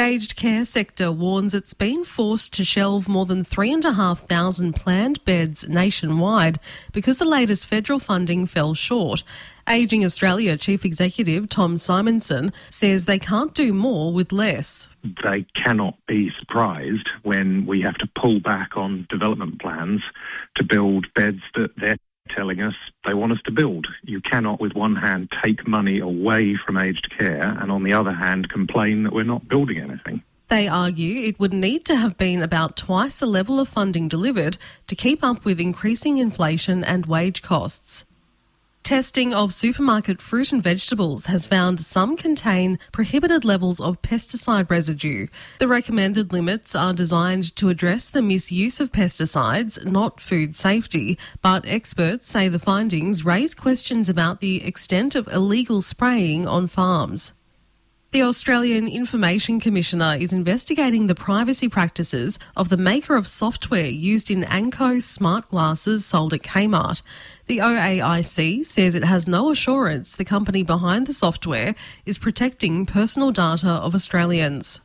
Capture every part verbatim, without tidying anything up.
aged care sector warns it's been forced to shelve more than three thousand five hundred planned beds nationwide because the latest federal funding fell short. Ageing Australia Chief Executive Tom Simonson says they can't do more with less. They cannot be surprised when we have to pull back on development plans to build beds that they're telling us they want us to build. You cannot, with one hand, take money away from aged care and, on the other hand, complain that we're not building anything. They argue it would need to have been about twice the level of funding delivered to keep up with increasing inflation and wage costs. Testing of supermarket fruit and vegetables has found some contain prohibited levels of pesticide residue. The recommended limits are designed to address the misuse of pesticides, not food safety, but experts say the findings raise questions about the extent of illegal spraying on farms. The Australian Information Commissioner is investigating the privacy practices of the maker of software used in Anko smart glasses sold at Kmart. The O A I C says it has no assurance the company behind the software is protecting personal data of Australians.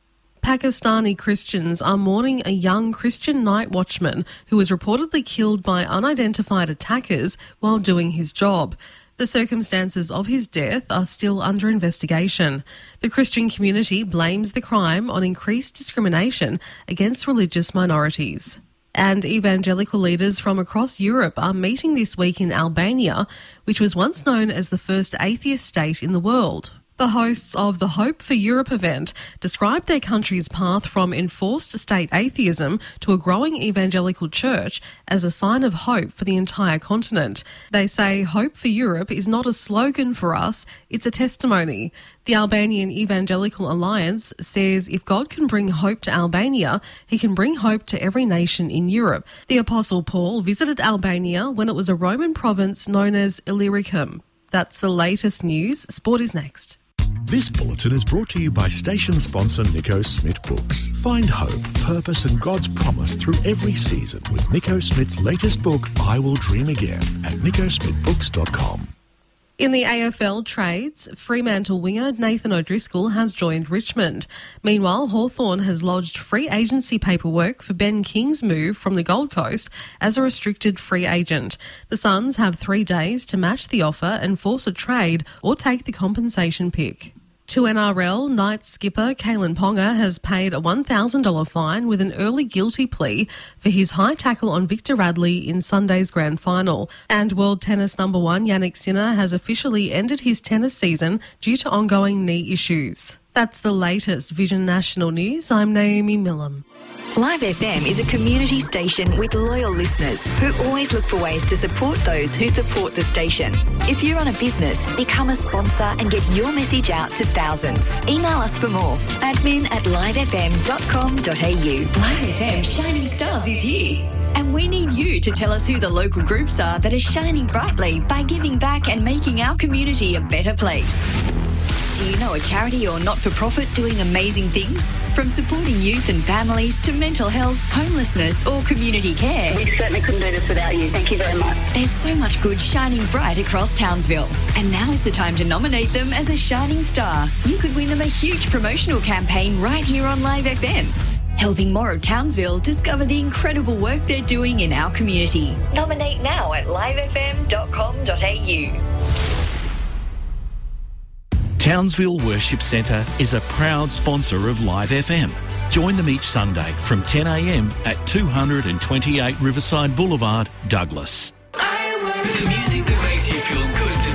Pakistani Christians are mourning a young Christian night watchman who was reportedly killed by unidentified attackers while doing his job. The circumstances of his death are still under investigation. The Christian community blames the crime on increased discrimination against religious minorities. And evangelical leaders from across Europe are meeting this week in Albania, which was once known as the first atheist state in the world. The hosts of the Hope for Europe event described their country's path from enforced state atheism to a growing evangelical church as a sign of hope for the entire continent. They say Hope for Europe is not a slogan for us, it's a testimony. The Albanian Evangelical Alliance says if God can bring hope to Albania, he can bring hope to every nation in Europe. The Apostle Paul visited Albania when it was a Roman province known as Illyricum. That's the latest news. Sport is next. This bulletin is brought to you by station sponsor Nico Smith Books. Find hope, purpose and God's promise through every season with Nico Smith's latest book, I Will Dream Again, at nico smith books dot com. In the A F L trades, Fremantle winger Nathan O'Driscoll has joined Richmond. Meanwhile, Hawthorn has lodged free agency paperwork for Ben King's move from the Gold Coast as a restricted free agent. The Suns have three days to match the offer and force a trade or take the compensation pick. To N R L, Knights skipper Kalen Ponga has paid a one thousand dollars fine with an early guilty plea for his high tackle on Victor Radley in Sunday's grand final. And world tennis number one Jannik Sinner has officially ended his tennis season due to ongoing knee issues. That's the latest Vision National News. I'm Naomi Millam. Live F M is a community station with loyal listeners who always look for ways to support those who support the station. If you run a business, become a sponsor and get your message out to thousands. Email us for more. admin at live f m dot com dot a u. Live F M Shining Stars is here. And we need you to tell us who the local groups are that are shining brightly by giving back and making our community a better place. Do you know a charity or not-for-profit doing amazing things? From supporting youth and families to mental health, homelessness or community care. We certainly couldn't do this without you. Thank you very much. There's so much good shining bright across Townsville. And now is the time to nominate them as a shining star. You could win them a huge promotional campaign right here on Live F M. Helping more of Townsville discover the incredible work they're doing in our community. Nominate now at live f m dot com dot a u. Townsville Worship Centre is a proud sponsor of Live F M. Join them each Sunday from ten a m at two twenty-eight Riverside Boulevard, Douglas. The music that makes you feel good